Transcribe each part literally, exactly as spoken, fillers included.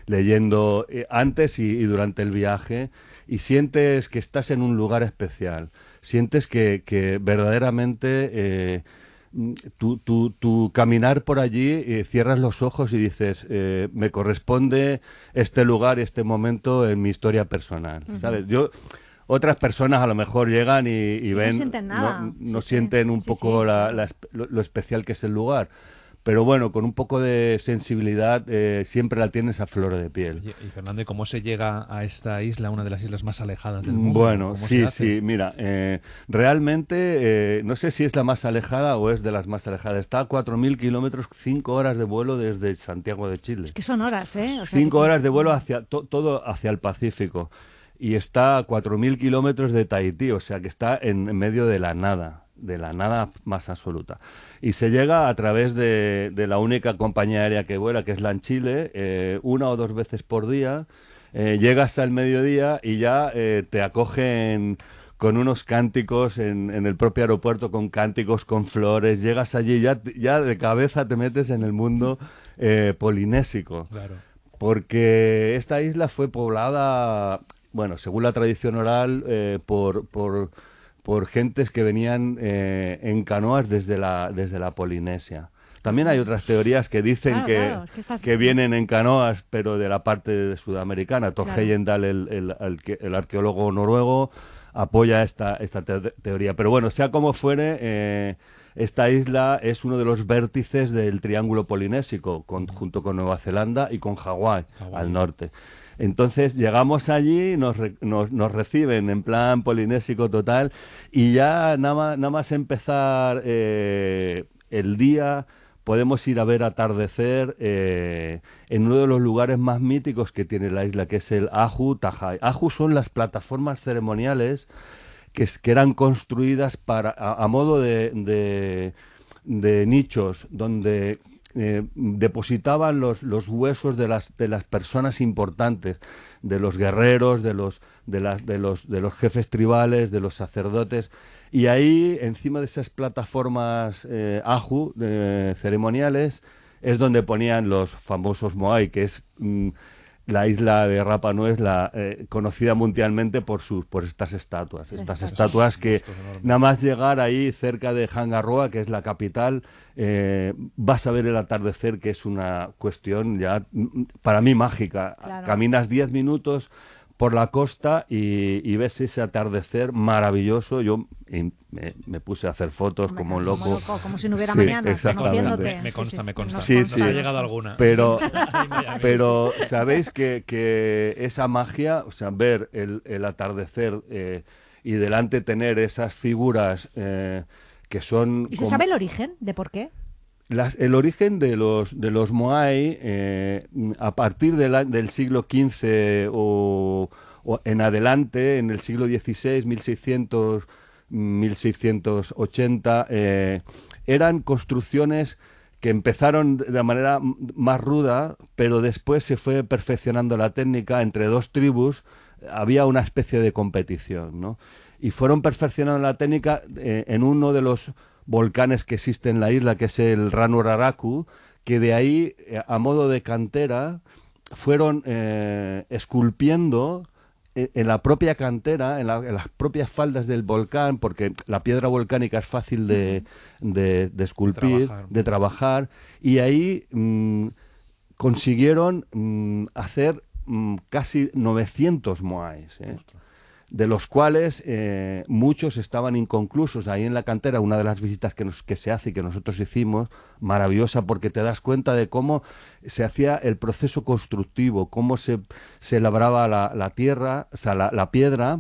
leyendo eh, antes y, y durante el viaje, y sientes que estás en un lugar especial, sientes que, que verdaderamente eh, mm, tu, tu- tu caminar por allí, eh, cierras los ojos y dices, eh, me corresponde este lugar y este momento en mi historia personal, Ujú. ¿sabes? Yo, otras personas a lo mejor llegan y, y Y no ven, sienten no, nada. no Sí, sí. sienten un Sí, poco sí, la- la claro. espe- lo, lo especial que es el lugar. Pero bueno, con un poco de sensibilidad eh, siempre la tienes a flor de piel. Oye, y Fernando, ¿y cómo se llega a esta isla, una de las islas más alejadas del Mm, mundo? Bueno, ¿Cómo se sí, hace? sí, mira, eh, realmente eh, no sé si es la más alejada o es de las más alejadas. Está a cuatro mil kilómetros, cinco horas de vuelo desde Santiago de Es Chile. que son horas, ¿eh? O sea, que Cinco horas dices, de vuelo "Buah". hacia to- todo hacia el Pacífico. Y está a cuatro mil kilómetros de Tahití, o sea que está en, en medio de la nada, de la nada más absoluta. Y se llega a través de, de la única compañía aérea que vuela, que es LAN Chile, eh, una o dos veces por día. Eh, llegas al mediodía y ya eh, te acogen con unos cánticos en, en el propio aeropuerto, con cánticos, con flores. Llegas allí y ya, ya de cabeza te metes en el mundo eh, polinésico. Claro. Porque esta isla fue poblada, bueno, según la tradición oral, eh, por, por, por gentes que venían eh, en canoas desde la, desde la Polinesia. También hay Ajá. otras teorías que dicen Claro, que, claro, es que estás... que vienen en canoas, pero de la parte sudamericana. Thor Claro. Heyerdahl, el, el, el, el arqueólogo noruego, apoya esta, esta te teoría. Pero bueno, sea como fuere, eh, esta isla es uno de los vértices del Triángulo Polinésico, con, junto con Nueva Zelanda y con Hawái, Hawái. al norte. Entonces llegamos allí, nos, re- nos, nos reciben en plan polinésico total, y ya nada más, nada más empezar eh, el día podemos ir a ver atardecer eh, en uno de los lugares más míticos que tiene la isla, que es el Ahu Tajai. Ahu son las plataformas ceremoniales que, es- que eran construidas para, a, a modo de, de- de nichos, donde eh, depositaban los, los huesos de las, de las personas importantes, de los guerreros, de los, de, las, de, los, de los jefes tribales, de los sacerdotes. Y ahí, encima de esas plataformas eh, Ahu eh, ceremoniales, es donde ponían los famosos Moai, que es mm, la isla de Rapa Nui, es la eh, conocida mundialmente por sus por estas estatuas. Las Estas estatuas. estatuas que Esto es enorme. nada más llegar ahí cerca de Hangaroa, que es la capital, eh, vas a ver el atardecer, que es una cuestión ya mm, para mí mágica. Claro. Caminas diez minutos por la costa y, y ves ese atardecer maravilloso. Yo y me, me puse a hacer fotos Hombre, como un claro, loco. como loco, como si no hubiera Sí, mañana, exactamente. conociéndote. Me Sí, consta, sí, me consta. nos Sí, consta, sí. Nos ha nos llegado consta. alguna. Pero, Ahí me- ahí me- pero sabéis que, que esa magia, o sea, ver el, el atardecer eh, y delante tener esas figuras eh, que son... ¿Y se como- sabe el origen de por qué? las- el origen de los, de los Moai, eh, a partir de la- del siglo quince o, o en adelante, en el siglo dieciséis, mil seiscientos, mil seiscientos ochenta, eh, eran construcciones que empezaron de la manera m- más ruda, pero después se fue perfeccionando la técnica entre dos tribus. Había una especie de competición, ¿no? Y fueron perfeccionando la técnica eh, en uno de los volcanes que existe en la isla, que es el Ranuraraku, que de ahí, eh, a modo de cantera, fueron eh, esculpiendo en, en la propia cantera, en, la- en las propias faldas del volcán, porque la piedra volcánica es fácil de, de- de esculpir, trabajar. de trabajar, y ahí mm, consiguieron mm, hacer mm, casi novecientos moais, ¿eh? De los cuales eh, muchos estaban inconclusos. Ahí en la cantera, una de las visitas que, nos, que se hace y que nosotros hicimos, maravillosa, porque te das cuenta de cómo se hacía el proceso constructivo, cómo se, se labraba la, la tierra, o sea, la, la piedra,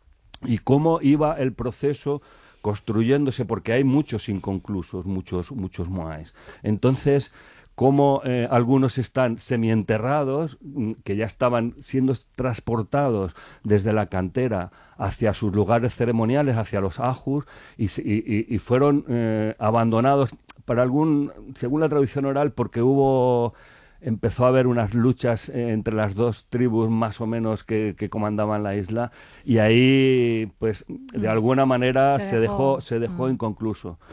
y cómo iba el proceso construyéndose, porque hay muchos inconclusos, muchos, muchos moais. Entonces, cómo eh, algunos están semienterrados, mm, que ya estaban siendo transportados desde la cantera hacia sus lugares ceremoniales, hacia los ajus, y, se- y- y- y fueron eh, abandonados para algún, según la tradición oral, porque hubo empezó a haber unas luchas eh, entre las dos tribus más o menos que, que comandaban la isla, y ahí pues de Mm. alguna manera Se se dejó- dejó se dejó mm. inconcluso.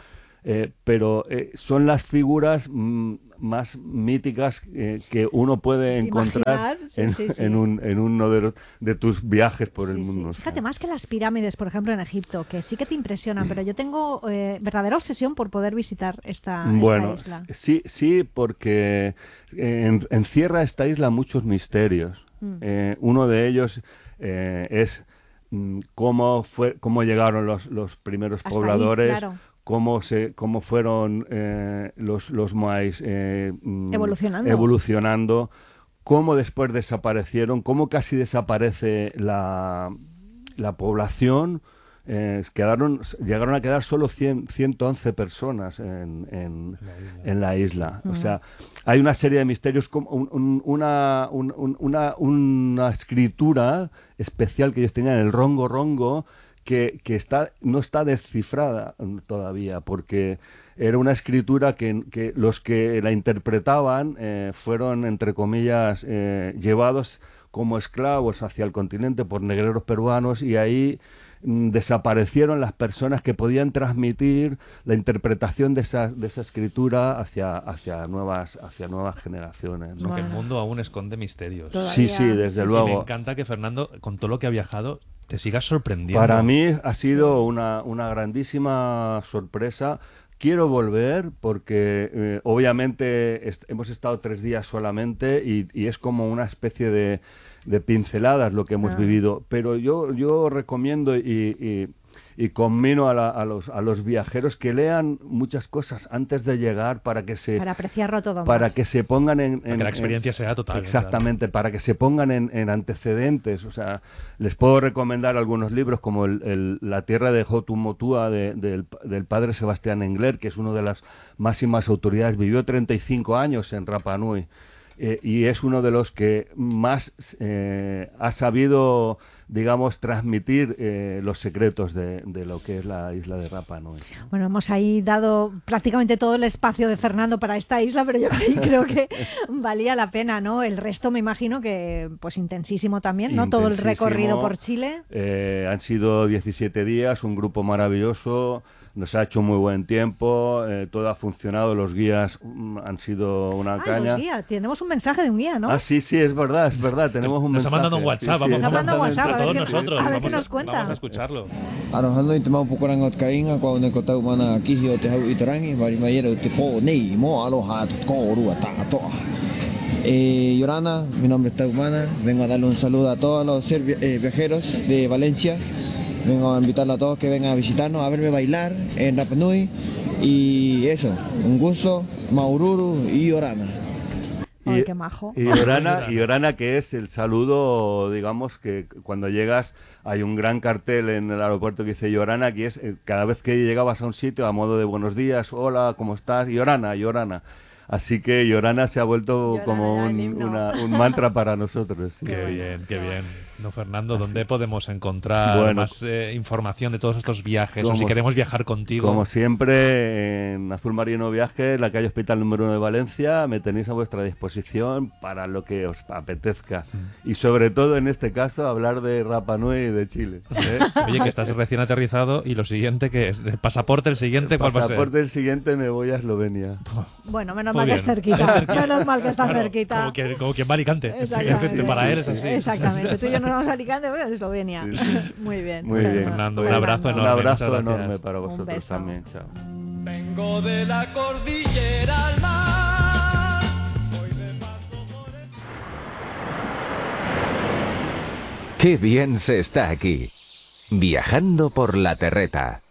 eh, pero eh, son las figuras mm, más míticas eh, que uno puede encontrar Imaginar, sí, en, sí, sí. en un, en uno de, los, de tus viajes por el Sí, sí. mundo. Fíjate, más que las pirámides, por ejemplo, en Egipto, que sí que te impresionan, pero yo tengo eh, verdadera obsesión por poder visitar esta, Bueno, esta isla. sí, sí, porque eh, en- encierra esta isla muchos misterios. Mm. Eh, uno de ellos eh, es mm, cómo fue, cómo llegaron los, los primeros Hasta ahí, pobladores, claro. cómo se, cómo fueron eh, los los moais eh, mm, Evolucionando. evolucionando, cómo después desaparecieron, cómo casi desaparece la, la población. Eh, quedaron, llegaron a quedar solo cien, ciento once personas en, en, en la isla. O sea, hay una serie de misterios, como un- un- una, un- un- una, una escritura especial que ellos tenían, el rongo rongo, que, que está, no está descifrada mm, todavía, porque era una escritura que, que los que la interpretaban eh, fueron, entre comillas, eh, llevados como esclavos hacia el continente por negreros peruanos, y ahí mm, desaparecieron las personas que podían transmitir la interpretación de esa, de esa escritura hacia, hacia, nuevas, hacia nuevas generaciones, ¿no? Que el Bueno. mundo aún esconde misterios. Todavía- Sí, sí, desde sí, sí, luego. Me encanta que Fernando, con todo lo que ha viajado, te sigas sorprendiendo. Para mí ha sido una, una grandísima sorpresa. Quiero volver porque eh, obviamente est- hemos estado tres días solamente y, y es como una especie de, de pinceladas lo que hemos Ah. vivido. Pero yo, yo recomiendo y, y, y conmino a, la- a los, a los viajeros que lean muchas cosas antes de llegar para que se... Para apreciarlo todo para más. que se pongan en, Para en- que la en- experiencia sea total. exactamente, para que se pongan en, en antecedentes. O sea, les puedo recomendar algunos libros como el, el- La tierra de Hotu Motua de- del, del padre Sebastián Engler, que es uno de las máximas autoridades. Vivió treinta y cinco años en Rapa Nui. Eh, y es uno de los que más eh, ha sabido, digamos, transmitir eh, los secretos de, de lo que es la isla de Rapa Nui. Bueno, hemos ahí dado prácticamente todo el espacio de Fernando para esta isla, pero yo ahí creo que valía la pena, ¿no? El resto me imagino que pues intensísimo también, ¿no? Todo el Intensísimo. recorrido por Chile. Eh, han sido diecisiete días, un grupo maravilloso, nos ha hecho muy buen tiempo, eh, todo ha funcionado, los guías mm, han sido una Ah, caña. los guías. Tenemos un mensaje de un guía, ¿no? Ah, sí, sí, es verdad, es verdad, tenemos un Nos ha mensaje. mandado un WhatsApp, Sí, sí, vamos Nos ha mandado exactamente. WhatsApp, a a ver todos qué- nosotros. a ver qué vamos, nos cuenta. vamos a escucharlo. Arojando itama pukurangot kainga kwa ne kotau mana kihio te hau itarangi bari mayero te po nei mo aloha tu koru atato. Eh, Yorana, mi nombre es Taumana, vengo a darle un saludo a todos los ser- eh, viajeros de Valencia. Vengo a invitarlos a todos que vengan a visitarnos, a verme bailar en Rapa Nui. Y eso, un gusto, Maururu y Yorana. Ay, Y- qué majo. Y Orana, y Orana, que es el saludo, digamos, que cuando llegas hay un gran cartel en el aeropuerto que dice Yorana, que es eh, cada vez que llegabas a un sitio a modo de buenos días, hola, ¿cómo estás? Yorana, Yorana. Así que Yorana se ha vuelto Yorana, como ya, el un, himno. una- un mantra para nosotros. sí. Qué bueno, bien, qué qué bueno. bien. No, Fernando, ¿dónde podemos encontrar Bueno, más eh, información de todos estos viajes? O como- si queremos viajar contigo. Como siempre, en Azul Marino Viajes, la calle Hospital número uno de Valencia, me tenéis a vuestra disposición para lo que os apetezca. Mm. Y sobre todo, en este caso, hablar de Rapa Nui y de Chile. ¿Eh? Oye, que estás recién aterrizado y lo siguiente que es, el pasaporte, el siguiente, ¿cuál va a ser? Pasaporte el siguiente, me voy a Eslovenia. Bueno, menos Muy mal que bien. es cerquita. Menos mal que está Claro, cerquita. Como, que, como quien va a Alicante. Exactamente. Este, para él es así. Exactamente. Tú y yo nos vamos a Alicante, bueno, en Eslovenia. Sí, sí. Muy bien. Muy bien. Fernando, un abrazo Un enorme, abrazo muchas gracias. enorme para Un vosotros beso. también. Chao. Vengo de la cordillera al mar. Voy de paso por el... Qué bien se está aquí, viajando por la terreta.